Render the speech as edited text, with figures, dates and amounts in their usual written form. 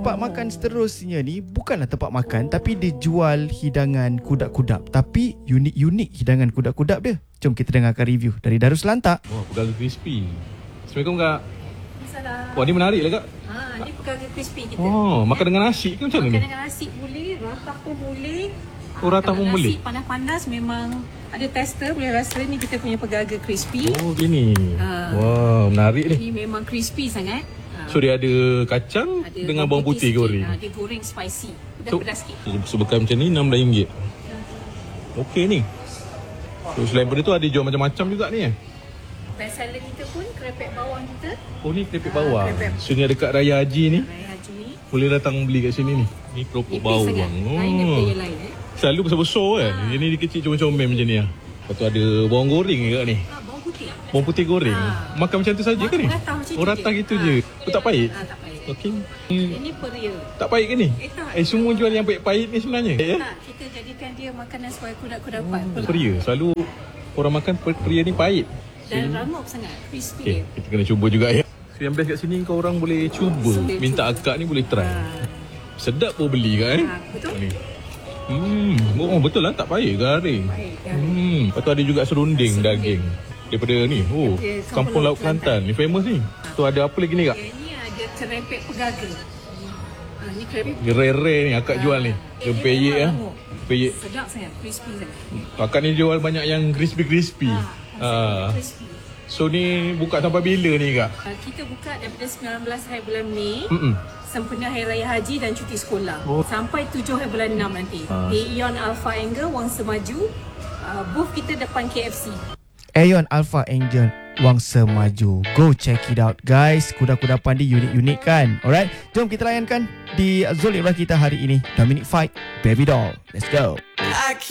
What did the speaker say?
tempat makan seterusnya ni bukanlah tempat makan, tapi dia jual hidangan kudap-kudap. Tapi unik-unik hidangan kudap-kudap dia. Jom kita dengarkan review dari Darus Lantak. Wah, pegaga crispy. Assalamualaikum Kak. Salah. Wah, ni menarik lah Kak. Ni pegaga crispy kita. Oh, makan dengan nasi ke macam mana ni? Makan dengan nasi boleh, ratah pun boleh. Oh, ratah pun boleh? Nasi panas-panas memang ada tester boleh rasa ni kita punya pegaga crispy. Oh, gini. Wah, menarik ni. Ini memang crispy sangat. So, dia ada kacang Ada dengan bawang putih sikit. goreng. Dia goreng spicy. So, Pedas sikit. sebekal macam ni RM16. Okey ni. So, selain daripada tu ada jual macam-macam juga ni Best seller kita pun kerepek bawang kita. Oh, ni keripik bawang. keripik. So, ni dekat Raya Haji ni. Raya Haji ni. Boleh datang beli kat sini ni. Ni keropok Nipis bawang. sangat. Lain daripada yang lain Selalu besar-besar kan. Ini dia kecil comel-comel macam ni lah. Lepas tu ada bawang goreng ke kat ni. Bawang putih. Bawang putih goreng. Makan macam tu saja ke ni? Ratah macam Oh, ratah gitu je. Oh, tak pahit? Tak pahit. Okey. Ini peria. Tak pahit ke ni? Tak. Semua jual yang pahit-pahit ni sebenarnya. Tak, kita jadikan dia makanan sebagai kudat-kudapan. Peria. Selalu orang makan peria ni pahit. Dan rangup sangat, crispy Okay, dia. kita kena cuba juga ya. So, yang best kat sini kau orang boleh cuba. Boleh Minta cuba. akak ni boleh try. Sedap pun beli kan? Betul. Ni. Oh, betul lah, tak pahit, garing. Lepas tu ada juga serunding daging daripada ni. Oh, Dia Kampung Laut Kelantan. Ni famous ni. Tu ada apa lagi ni kak? Ini ada kerepek pegaga. Ni kerepek Rare-rare ni akak jual ni. Rempeyek ah. rangup. Rempeyek. Sedap sangat, crispy sangat. Akak ni jual banyak yang crispy-crispy. Crispy. So ni buka sampai bila ni kak? Kita buka daripada 19 hari bulan Mei, sempena Hari Raya Haji dan cuti sekolah. Sampai 7 hari bulan 6 nanti. Di Aeon Alpha Angel, Wangsa Maju. Booth kita depan KFC. Aeon Alpha Angel Wangsa Maju. Go check it out guys. Kuda-kudapan dia unik-unik kan. Alright, jom kita layankan di Zul Ibrah kita hari ini. Dominic Fight, Baby Doll. Let's go.